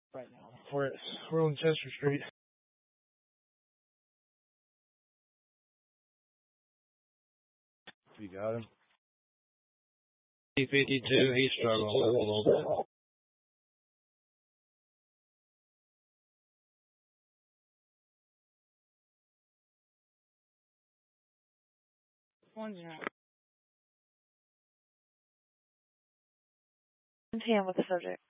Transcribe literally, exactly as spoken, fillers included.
right now. We're at, we're on Chester Street. You got him. T fifty-two, he's struggling a little bit. One zero. ten with the subject.